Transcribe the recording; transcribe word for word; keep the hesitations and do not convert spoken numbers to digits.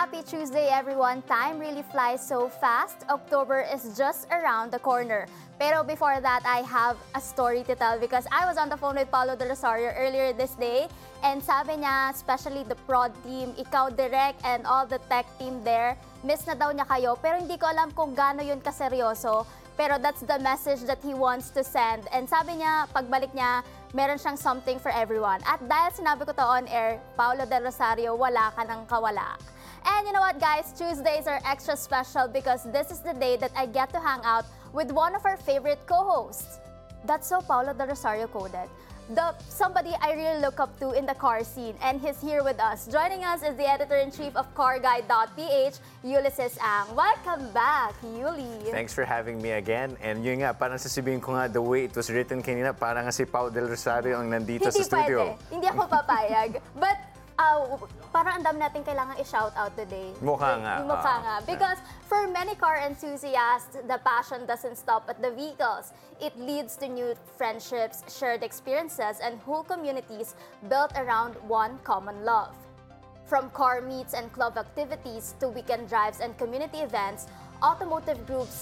Happy Tuesday, everyone. Time really flies so fast. October is just around the corner. Pero before that, I have a story to tell because I was on the phone with Paulo De Rosario earlier this day. And sabi niya, especially the prod team, ikaw, Direk, and all the tech team there, miss na daw niya kayo. Pero hindi ko alam kung gaano yun kaseryoso. Pero that's the message that he wants to send. And sabi niya, pagbalik niya, meron siyang something for everyone. At dahil sinabi ko to on air, Paulo De Rosario, wala ka ng kawala. And you know what, guys? Tuesdays are extra special because this is the day that I get to hang out with one of our favorite co-hosts. That's so Paulo De Rosario coded. The somebody I really look up to in the car scene, and he's here with us. Joining us is the editor-in-chief of car guide dot p h, Ulysses Ang. Welcome back, Yuli. Thanks for having me again. And yun nga, parang sasabihin ko nga, the way it was written kanina, parang nga si Pao Del Rosario ang nandito Hindi sa studio. pwede. Hindi ako papayag. But uh, parang ang dami natin kailangan i-shout out today. Mukha nga. Mukha Oo. nga. Because for many car enthusiasts, the passion doesn't stop at the vehicles. It leads to new friendships, shared experiences, and whole communities built around one common love. From car meets and club activities to weekend drives and community events, automotive groups